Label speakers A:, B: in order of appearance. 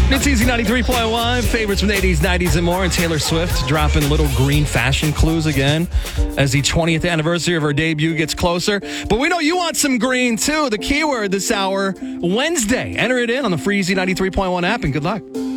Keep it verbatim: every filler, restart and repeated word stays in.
A: It's Easy ninety-three point one, favorites from the eighties, nineties, and more. And Taylor Swift dropping little green fashion clues again as the twentieth anniversary of her debut gets closer. But we know you want some green, too. The keyword this hour, Wednesday. Enter it in on the free Easy ninety-three point one app, and good luck.